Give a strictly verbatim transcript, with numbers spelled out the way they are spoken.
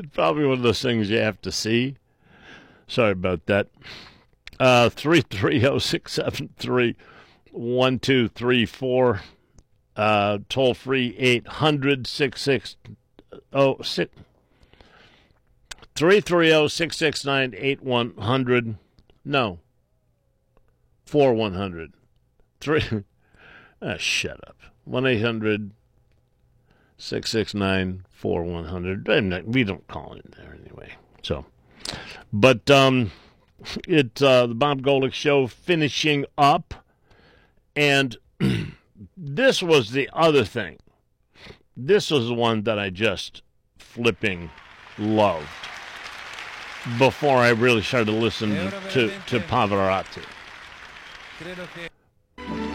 It's probably one of those things you have to see. Sorry about that. Uh, three three zero, six seven three, one two three four. Uh, toll free eight hundred, six six zero, six. three three zero, six six nine, eight one hundred. No. four one hundred. Three. Ah, shut up. one eight hundred, six six nine, four one hundred. We don't call in there anyway. So, but um, it uh, the Bob Golick Show finishing up, and this was the other thing. This was the one that I just flipping loved before I really started to listen to, to Pavarotti.